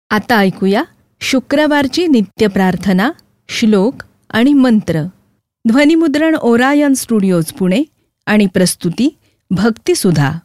आता ऐकूया शुक्रवारची नित्यप्रार्थना, श्लोक आणि मंत्र. ध्वनिमुद्रण ओरायन स्टुडिओज पुणे आणि प्रस्तुती भक्तिसुधा.